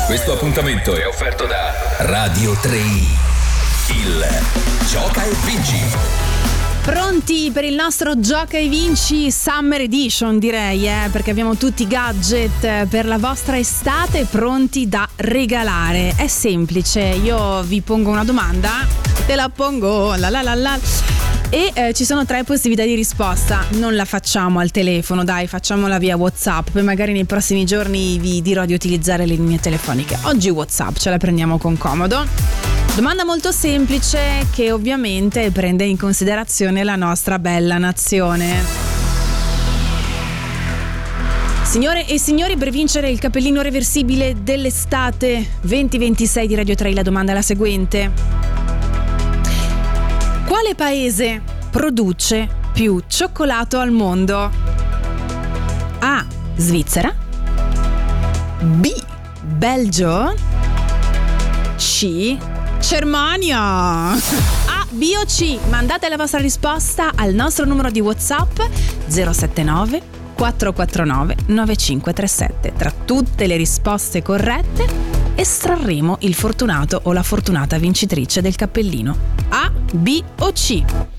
Questo appuntamento è offerto da Radio 3i, il Gioca e Vinci. Pronti per il nostro Gioca e Vinci Summer Edition, direi, perché abbiamo tutti i gadget per la vostra estate pronti da regalare. È semplice, io vi pongo una domanda, te la pongo, e ci sono 3 possibilità di risposta. Non la facciamo al telefono, dai, facciamola via WhatsApp, poi magari nei prossimi giorni vi dirò di utilizzare le linee telefoniche. Oggi WhatsApp, ce la prendiamo con comodo. Domanda molto semplice che ovviamente prende in considerazione la nostra bella nazione. Signore e signori, per vincere il cappellino reversibile dell'estate 2026 di Radio 3, la domanda è la seguente: quale paese produce più cioccolato al mondo? A. Svizzera, B. Belgio, C. Germania. A, B o C? Mandate la vostra risposta al nostro numero di WhatsApp 079 449 9537. Tra tutte le risposte corrette estrarremo il fortunato o la fortunata vincitrice del cappellino. A, B o C?